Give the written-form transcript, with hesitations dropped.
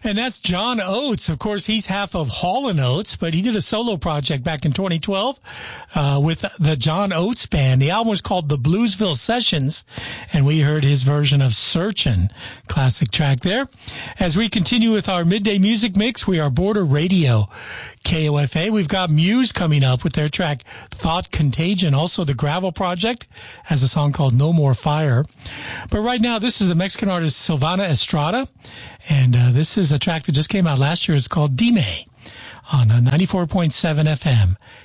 And that's John Oates. Of course, he's half of Hall & Oates, but he did a solo project back in 2012 with the John Oates Band. The album was called The Bluesville Sessions, and we heard his version of Searchin'. Classic track there. As we continue with our midday music mix, we are Border Radio, KOFA. We've got Muse coming up with their track Thought Contagion. Also, the Gravel Project has a song called No More Fire. But right now, this is the Mexican artist Silvana Estrada, and this is a track that just came out last year. It's called Dime on 94.7 FM